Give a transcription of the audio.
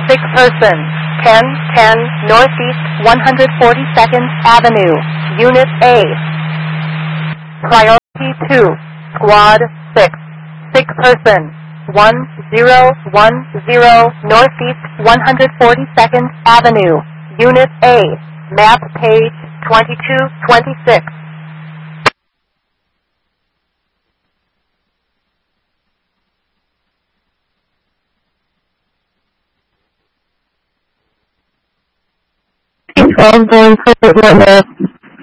Sick person. 1010 Northeast 142nd Avenue, Unit A. Priority 2, Squad 6. Sick person. 1010 Northeast 142nd Avenue, Unit A. Map page 2226. Control going for